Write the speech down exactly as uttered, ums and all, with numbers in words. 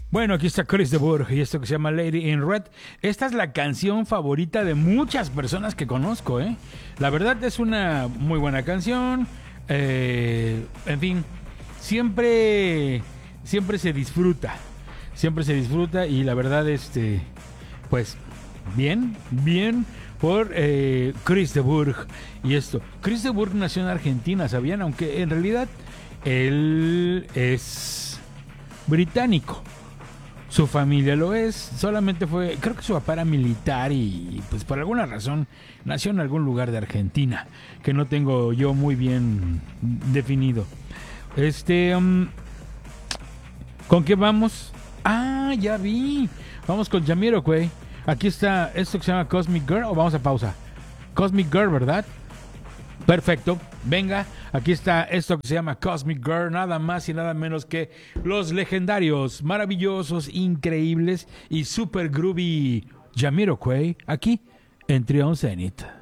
Bueno, aquí está Chris de Burgh y esto que se llama Lady in Red. Esta es la canción favorita de muchas personas que conozco, ¿eh? La verdad es una muy buena canción. Eh, en fin, siempre, siempre se disfruta. Siempre se disfruta y la verdad, este, pues, bien, bien por eh, Chris de Burgh. Y esto, Chris de Burgh nació en Argentina, ¿sabían? Aunque en realidad él es británico. Su familia lo es, solamente fue, creo que su papá era militar y pues por alguna razón nació en algún lugar de Argentina, que no tengo yo muy bien definido. Este, um, ¿con qué vamos? Ah, ya vi, vamos con Jamiroquai. Aquí está esto que se llama Cosmic Girl, o vamos a pausa. Cosmic Girl, ¿verdad? Perfecto, venga, aquí está esto que se llama Cosmic Girl, nada más y nada menos que los legendarios, maravillosos, increíbles y super groovy Jamiroquai, aquí en Trion Zenith.